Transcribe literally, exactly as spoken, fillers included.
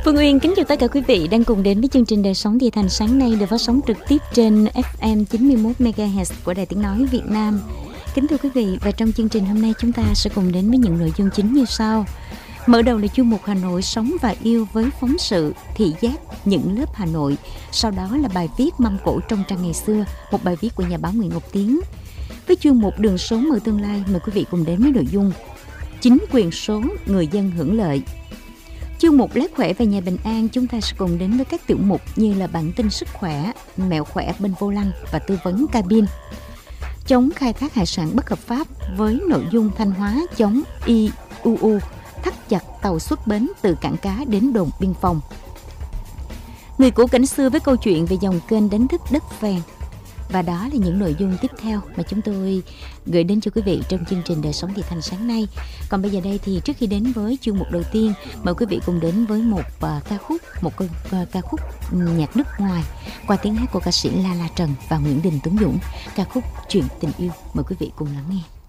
Phương Uyên kính chào tất cả quý vị đang cùng đến với chương trình Đời sống Thị Thành sáng nay được phát sóng trực tiếp trên ép em chín mươi mốt mê ga héc của Đài Tiếng Nói Việt Nam. Kính thưa quý vị, và trong chương trình hôm nay chúng ta sẽ cùng đến với những nội dung chính như sau. Mở đầu là chuyên mục Hà Nội sống và yêu với phóng sự thị giác những lớp Hà Nội. Sau đó là bài viết Mâm cổ trong tranh ngày xưa, một bài viết của nhà báo Nguyễn Ngọc Tiến. Với chuyên mục Đường số mở tương lai, mời quý vị cùng đến với nội dung chính quyền số, người dân hưởng lợi. Chương mục Lát khỏe và nhà bình an, chúng ta sẽ cùng đến với các tiểu mục như là bản tin sức khỏe, mẹo khỏe bên vô lăng và tư vấn cabin. Chống khai thác hải sản bất hợp pháp với nội dung Thanh Hóa chống i u u, thắt chặt tàu xuất bến từ cảng cá đến đồn biên phòng. Người cũ cảnh xưa với câu chuyện về dòng kênh đánh thức đất phèn. Và đó là những nội dung tiếp theo mà chúng tôi gửi đến cho quý vị trong chương trình Đời sống Thị Thành sáng nay. Còn bây giờ đây thì trước khi đến với chuyên mục đầu tiên, mời quý vị cùng đến với một uh, ca khúc, một uh, ca khúc nhạc nước ngoài qua tiếng hát của ca sĩ La La Trần và Nguyễn Đình Tuấn Dũng, ca khúc Chuyện tình yêu. Mời quý vị cùng lắng nghe.